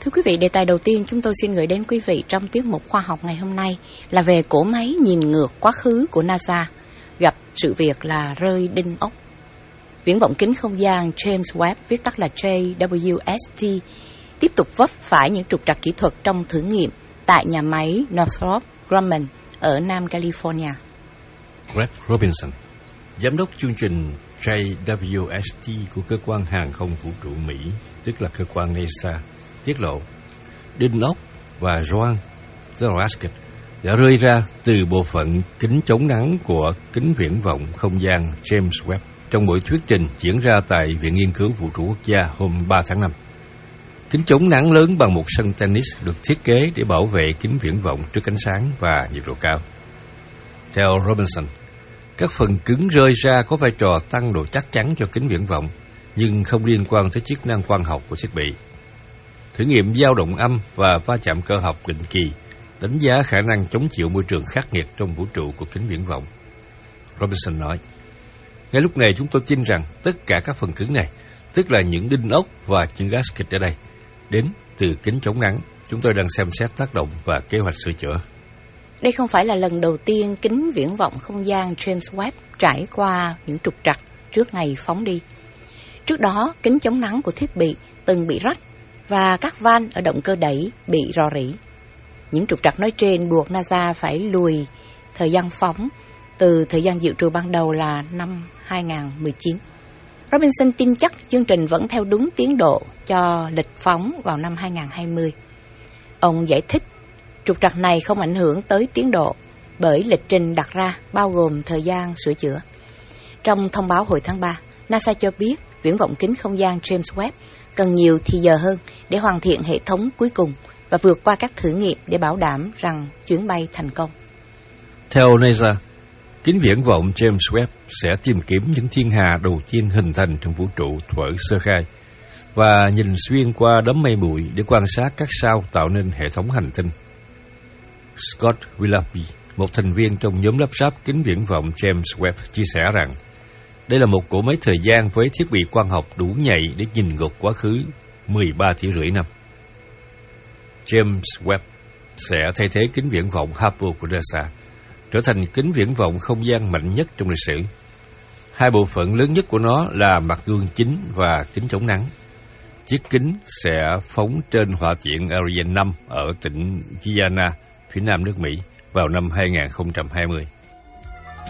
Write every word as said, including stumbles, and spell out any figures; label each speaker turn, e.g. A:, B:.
A: Thưa quý vị, đề tài đầu tiên chúng tôi xin gửi đến quý vị trong tiết mục khoa học ngày hôm nay là về cỗ máy nhìn ngược quá khứ của NASA gặp sự việc là rơi đinh ốc. Viễn vọng kính không gian James Webb, viết tắt là J W S T, tiếp tục vấp phải những trục trặc kỹ thuật trong thử nghiệm tại nhà máy Northrop Grumman ở Nam California.
B: Greg Robinson, giám đốc chương trình J W S T của cơ quan hàng không vũ trụ Mỹ, tức là cơ quan NASA, tiết lộ đinh ốc và gioăng, tức là gasket, đã rơi ra từ bộ phận kính chống nắng của kính viễn vọng không gian James Webb trong buổi thuyết trình diễn ra tại Viện Nghiên cứu Vũ trụ Quốc gia hôm ba tháng năm. Kính chống nắng lớn bằng một sân tennis được thiết kế để bảo vệ kính viễn vọng trước ánh sáng và nhiệt độ cao. Theo Robinson, các phần cứng rơi ra có vai trò tăng độ chắc chắn cho kính viễn vọng, nhưng không liên quan tới chức năng quang học của thiết bị. Thử nghiệm dao động âm và va chạm cơ học định kỳ đánh giá khả năng chống chịu môi trường khắc nghiệt trong vũ trụ của kính viễn vọng. Robinson nói, ngay lúc này chúng tôi tin rằng tất cả các phần cứng này, tức là những đinh ốc và những gasket ở đây, đến từ kính chống nắng. Chúng tôi đang xem xét tác động và kế hoạch sửa chữa.
A: Đây không phải là lần đầu tiên kính viễn vọng không gian James Webb trải qua những trục trặc trước ngày phóng đi. Trước đó, kính chống nắng của thiết bị từng bị rách và các van ở động cơ đẩy bị rò rỉ. Những trục trặc nói trên buộc NASA phải lùi thời gian phóng từ thời gian dự trù ban đầu là năm hai không một chín. Robinson tin chắc chương trình vẫn theo đúng tiến độ cho lịch phóng vào năm hai không hai không. Ông giải thích trục trặc này không ảnh hưởng tới tiến độ bởi lịch trình đặt ra bao gồm thời gian sửa chữa. Trong thông báo hồi tháng ba, NASA cho biết viễn vọng kính không gian James Webb cần nhiều thì giờ hơn để hoàn thiện hệ thống cuối cùng và vượt qua các thử nghiệm để bảo đảm rằng chuyến bay thành công.
B: Theo NASA, kính viễn vọng James Webb sẽ tìm kiếm những thiên hà đầu tiên hình thành trong vũ trụ thuở sơ khai và nhìn xuyên qua đám mây bụi để quan sát các sao tạo nên hệ thống hành tinh. Scott Willoughby, một thành viên trong nhóm lắp ráp kính viễn vọng James Webb, chia sẻ rằng đây là một cỗ máy thời gian với thiết bị quang học đủ nhạy để nhìn ngược quá khứ mười ba tỷ rưỡi năm. James Webb sẽ thay thế kính viễn vọng Hubble của NASA, trở thành kính viễn vọng không gian mạnh nhất trong lịch sử. Hai bộ phận lớn nhất của nó là mặt gương chính và kính chống nắng. Chiếc kính sẽ phóng trên hỏa tiễn Ariane năm ở tỉnh Guyana, phía nam nước Mỹ vào năm hai không hai không.